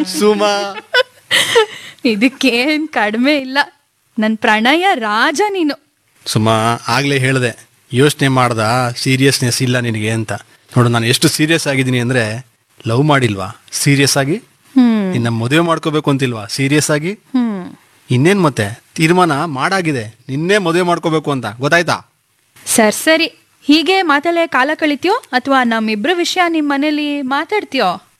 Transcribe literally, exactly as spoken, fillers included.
ಸುಮಾ, ಇದಕ್ಕೇನ್ ಕಡಿಮೆ ಇಲ್ಲ. ನನ್ ಪ್ರಣಯ ರಾಜ ನೀನು. ಸುಮಾ ಆಗ್ಲೇ ಹೇಳ್ದೆ, ಯೋಚನೆ ಮಾಡ್ದ ಸೀರಿಯಸ್ನೆಸ್ ಇಲ್ಲ ನಿನಗೆ ಅಂತ. ನೋಡು, ನಾನು ಎಷ್ಟು ಸೀರಿಯಸ್ ಆಗಿದ್ದೀನಿ ಅಂದ್ರೆ, ಲವ್ ಮಾಡಿಲ್ವಾ ಸೀರಿಯಸ್ ಆಗಿ, ಹ್ಮ್ ನಿನ್ನ ಮದುವೆ ಮಾಡ್ಕೋಬೇಕು ಅಂತಿಲ್ವಾ ಸೀರಿಯಸ್ ಆಗಿ, ಹ್ಮ್ ಇನ್ನೇನ್ ಮತ್ತೆ ತೀರ್ಮಾನ ಮಾಡಾಗಿದೆ, ನಿನ್ನೆ ಮದುವೆ ಮಾಡ್ಕೋಬೇಕು ಅಂತ, ಗೊತ್ತಾಯ್ತಾ? ಸರ್ ಸರಿ, ಹೀಗೆ ಮಾತಲ್ಲೇ ಕಾಲ ಕಳಿತೀಯೋ ಅಥವಾ ನಮ್ಮಿಬ್ರ ವಿಷಯ ನಿಮ್ ಮನೇಲಿ ಮಾತಾಡ್ತೀಯೋ?